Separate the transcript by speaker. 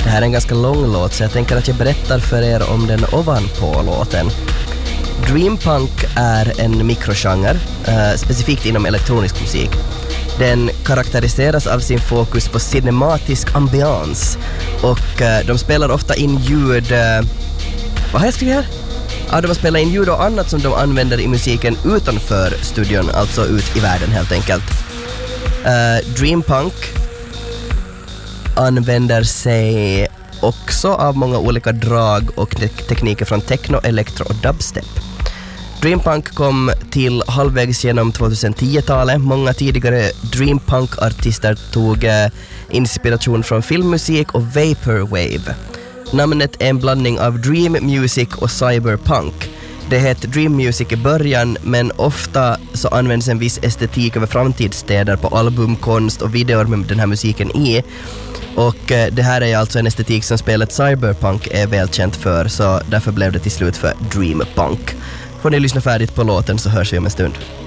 Speaker 1: Det här är en ganska lång låt så jag tänker att jag berättar för er om den ovanpå låten. Dreampunk är en mikrogenre, specifikt inom elektronisk musik. Den karaktäriseras av sin fokus på cinematisk ambiance och de spelar ofta in ljud... vad har jag skrivit här? Ja, de spelar in ljud och annat som de använder i musiken utanför studion, alltså ut i världen helt enkelt. Dreampunk använder sig också av många olika drag och tekniker från techno, elektro och dubstep. Dreampunk kom till halvvägs genom 2010-talet. Många tidigare Dreampunk-artister tog inspiration från filmmusik och vaporwave. Namnet är en blandning av dream music och cyberpunk. Det heter dream music i början, men ofta så används en viss estetik över framtidsstäder på albumkonst och videor med den här musiken i. Och det här är alltså en estetik som spelet cyberpunk är välkänt för, så därför blev det till slut för dreampunk. Får ni lyssna färdigt på låten så hörs vi om en stund.